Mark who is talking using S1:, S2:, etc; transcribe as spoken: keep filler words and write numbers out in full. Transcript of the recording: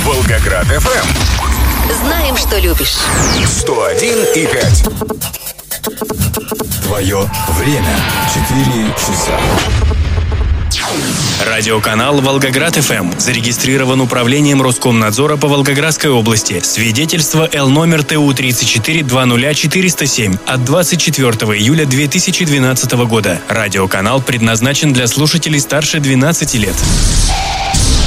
S1: Волгоград эф эм.
S2: Знаем, что любишь.
S1: сто один и пять.
S3: Твое время. Четыре часа.
S4: Радиоканал Волгоград эф эм зарегистрирован управлением Роскомнадзора по Волгоградской области. Свидетельство Л номер Т У тридцать четыре двадцать четыреста семь от двадцать четвёртого июля две тысячи двенадцатого года. Радиоканал предназначен для слушателей старше двенадцати лет.